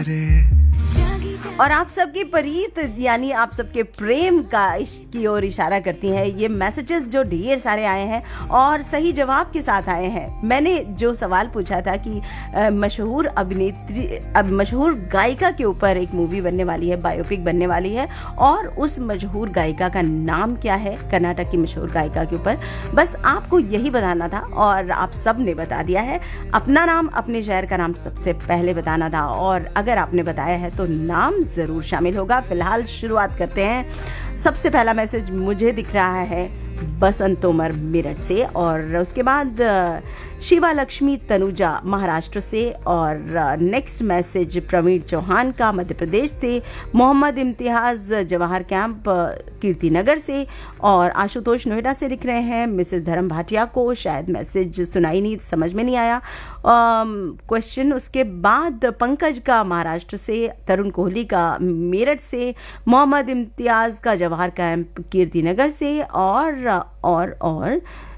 और आप सबकी परीत यानी आप सबके प्रेम का इश्क की ओर इशारा करती हैं ये मैसेजेस जो ढेर सारे आए हैं और सही जवाब के साथ आए हैं। मैंने जो सवाल पूछा था कि मशहूर अभिनेत्री मशहूर गायिका के ऊपर एक मूवी बनने वाली है, बायोपिक बनने वाली है, और उस मशहूर गायिका का नाम क्या है, कर्नाटक की मशहूर गायिका के ऊपर। बस आपको यही बताना था और आप सब ने बता दिया है। अपना नाम, अपने शहर का नाम सबसे पहले बताना था और अगर आपने बताया है तो नाम जरूर शामिल होगा। फिलहाल शुरुआत करते हैं। सबसे पहला मैसेज मुझे दिख रहा है बसंत तोमर मेरठ से, और उसके बाद शिवा लक्ष्मी तनुजा महाराष्ट्र से, और नेक्स्ट मैसेज प्रवीण चौहान का मध्य प्रदेश से, मोहम्मद इम्तियाज जवाहर कैंप कीर्ति नगर से, और आशुतोष नोएडा से लिख रहे हैं मिसेस धर्म भाटिया को शायद मैसेज सुनाई नहीं, समझ में नहीं आया क्वेश्चन। उसके बाद पंकज का महाराष्ट्र से, तरुण कोहली का मेरठ से, मोहम्मद इम्तियाज का जवाहर कैंप कीर्ति नगर से, और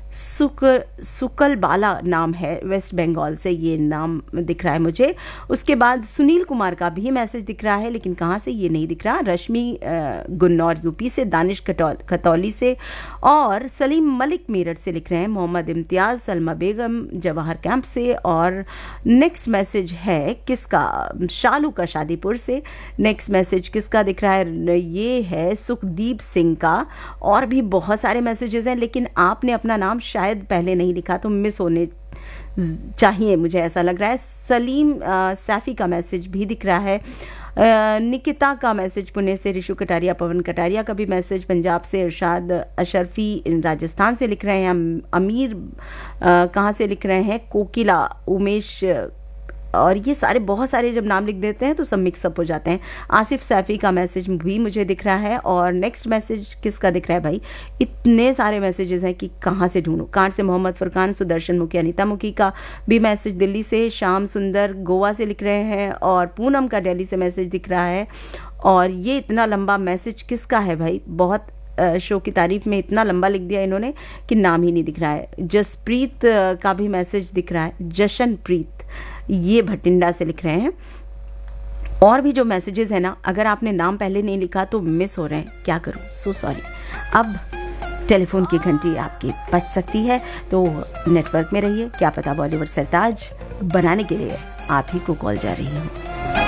सुकल बाला नाम है वेस्ट बंगाल से, ये नाम दिख रहा है मुझे। उसके बाद सुनील कुमार का भी मैसेज दिख रहा है लेकिन कहाँ से ये नहीं दिख रहा। रश्मि गुन्नौर यूपी से, दानिश खतौली से, और सलीम मलिक मेरठ से लिख रहे हैं। मोहम्मद इम्तियाज सलमा बेगम जवाहर कैंप से, और नेक्स्ट मैसेज है किसका, शालू का शादीपुर से। नेक्स्ट मैसेज किसका दिख रहा है, ये है सुखदीप सिंह का। और भी बहुत सारे मैसेजेस हैं लेकिन आपने अपना नाम शायद पहले नहीं लिखा तो मिस होने चाहिए, मुझे ऐसा लग रहा है। सलीम सैफी का मैसेज भी दिख रहा है। निकिता का मैसेज पुणे से, रिशु कटारिया, पवन कटारिया का भी मैसेज पंजाब से, इरशाद अशरफी राजस्थान से लिख रहे हैं। अमीर कहाँ से लिख रहे हैं, कोकिला, उमेश, और ये सारे बहुत सारे जब नाम लिख देते हैं तो सब मिक्सअप हो जाते हैं। आसिफ सैफी का मैसेज भी मुझे दिख रहा है। और नेक्स्ट मैसेज किसका दिख रहा है भाई, इतने सारे मैसेजेस हैं कि कहाँ से ढूंढूं। कांट से मोहम्मद फुरकान, सुदर्शन मुखी, अनीता मुखी का भी मैसेज दिल्ली से, श्याम सुंदर गोवा से लिख रहे हैं, और पूनम का दिल्ली से मैसेज दिख रहा है। और ये इतना लंबा मैसेज किसका है भाई, बहुत शो की तारीफ में इतना लंबा लिख दिया इन्होंने कि नाम ही नहीं दिख रहा है। जसप्रीत का भी मैसेज दिख रहा है, जशनप्रीत, ये भटिंडा से लिख रहे हैं। और भी जो मैसेजेस है ना, अगर आपने नाम पहले नहीं लिखा तो मिस हो रहे हैं, क्या करूं, सो सॉरी। अब टेलीफोन की घंटी आपकी बज सकती है तो नेटवर्क में रहिए, क्या पता बॉलीवुड सरताज बनाने के लिए आप ही को कॉल जा रही हो।